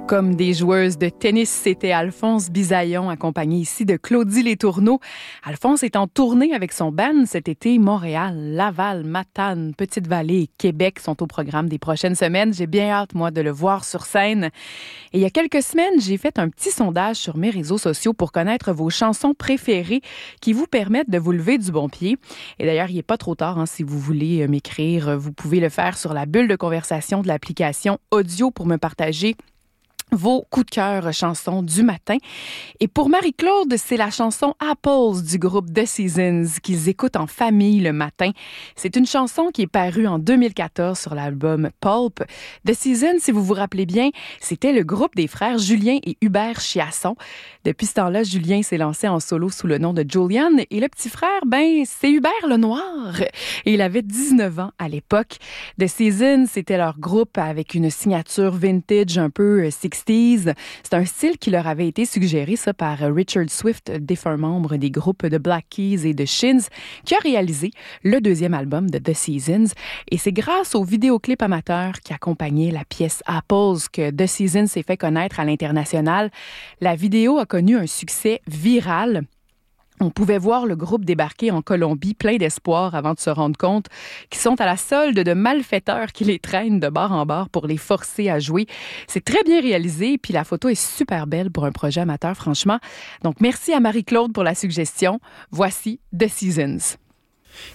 Comme des joueuses de tennis, c'était Alphonse Bisaillon, accompagnée ici de Claudie Letourneau. Alphonse est en tournée avec son band cet été. Montréal, Laval, Matane, Petite-Vallée et Québec sont au programme des prochaines semaines. J'ai bien hâte, moi, de le voir sur scène. Et il y a quelques semaines, j'ai fait un petit sondage sur mes réseaux sociaux pour connaître vos chansons préférées qui vous permettent de vous lever du bon pied. Et d'ailleurs, il n'est pas trop tard, si vous voulez m'écrire. Vous pouvez le faire sur la bulle de conversation de l'application audio pour me partager vos coups de cœur chansons du matin. Et pour Marie-Claude, c'est la chanson Apples du groupe The Seasons qu'ils écoutent en famille le matin. C'est une chanson qui est parue en 2014 sur l'album Pulp. The Seasons, si vous vous rappelez bien, c'était le groupe des frères Julien et Hubert Chiasson. Depuis ce temps-là, Julien s'est lancé en solo sous le nom de Julian et le petit frère, c'est Hubert Lenoir. Et il avait 19 ans à l'époque. The Seasons, c'était leur groupe avec une signature vintage un peu 60s. C'est un style qui leur avait été suggéré par Richard Swift, défunt membre des groupes de Black Keys et de Shins, qui a réalisé le deuxième album de The Seasons. Et c'est grâce au vidéoclip amateur qui accompagnait la pièce Apples que The Seasons s'est fait connaître à l'international. La vidéo a connu un succès viral. On pouvait voir le groupe débarquer en Colombie plein d'espoir avant de se rendre compte qu'ils sont à la solde de malfaiteurs qui les traînent de bar en bar pour les forcer à jouer. C'est très bien réalisé, puis la photo est super belle pour un projet amateur, franchement. Donc, merci à Marie-Claude pour la suggestion. Voici The Seasons.